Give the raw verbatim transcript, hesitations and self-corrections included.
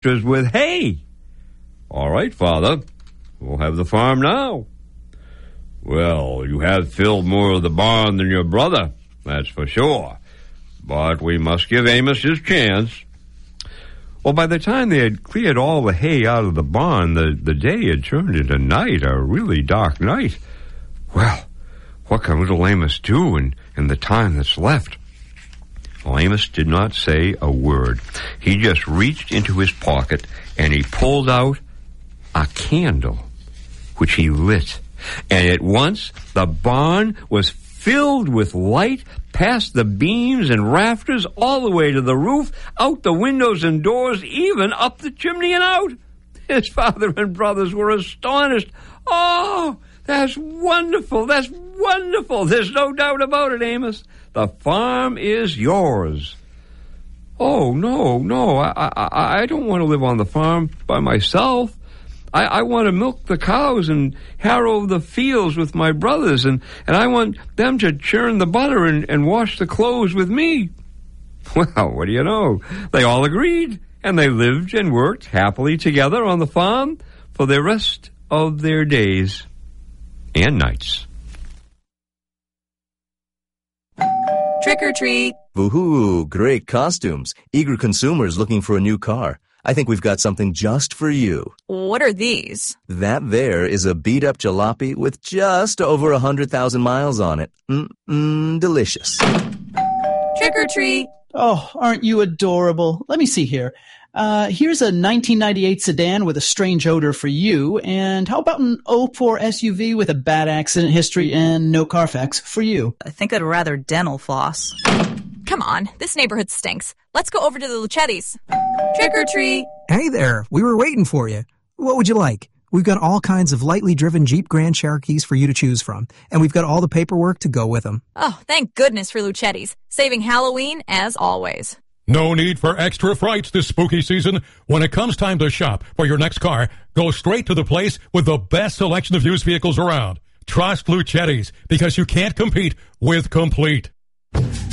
extras with hay. All right, Father, we'll have the farm now. Well, you have filled more of the barn than your brother, that's for sure. But we must give Amos his chance. Well, by the time they had cleared all the hay out of the barn, the, the day had turned into night, a really dark night. Well, what can little Amos do in, in the time that's left? Well, Amos did not say a word. He just reached into his pocket and he pulled out a candle, which he lit. And at once the barn was filled with light past the beams and rafters all the way to the roof, out the windows and doors, even up the chimney and out. His father and brothers were astonished. Oh, that's wonderful. That's wonderful. There's no doubt about it, Amos. The farm is yours. Oh, no, no. I, I, I don't want to live on the farm by myself. I, I want to milk the cows and harrow the fields with my brothers, and, and I want them to churn the butter and, and wash the clothes with me. Well, what do you know? They all agreed, and they lived and worked happily together on the farm for the rest of their days and nights. Trick or treat. Woohoo, great costumes. Eager consumers looking for a new car. I think we've got something just for you. What are these? That there is a beat-up jalopy with just over one hundred thousand miles on it. Mm-mm, delicious. Trick or treat. Oh, aren't you adorable? Let me see here. Uh, here's a nineteen ninety-eight sedan with a strange odor for you. And how about an oh four S U V with a bad accident history and no Carfax for you? I think I'd rather dental floss. Come on, this neighborhood stinks. Let's go over to the Luchetti's. Trick or treat. Hey there, we were waiting for you. What would you like? We've got all kinds of lightly driven Jeep Grand Cherokees for you to choose from, and we've got all the paperwork to go with them. Oh, thank goodness for Luchetti's. Saving Halloween as always. No need for extra frights this spooky season. When it comes time to shop for your next car, go straight to the place with the best selection of used vehicles around. Trust Luchetti's, because you can't compete with complete.